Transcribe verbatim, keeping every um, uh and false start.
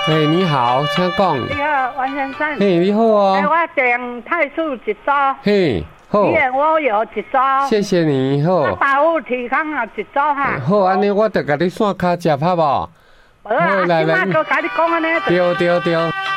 嘿，你好，请讲。 你好，王先生。 嘿，你好哦。 哎，我订泰式一组。 嘿，好。 你的我有一组。 谢谢你，好。 啊，保护提康啊，一组哈。 好，安尼我就甲你线卡接好不好？ 好，来来。今仔个甲你讲安尼。 对对对。